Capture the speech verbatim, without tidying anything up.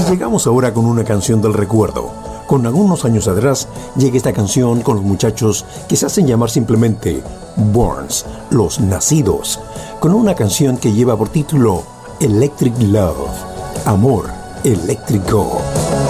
llegamos ahora con una canción del recuerdo. Con algunos años atrás llega esta canción con los muchachos que se hacen llamar simplemente Borns, los nacidos, con una canción que lleva por título Electric Love, amor eléctrico.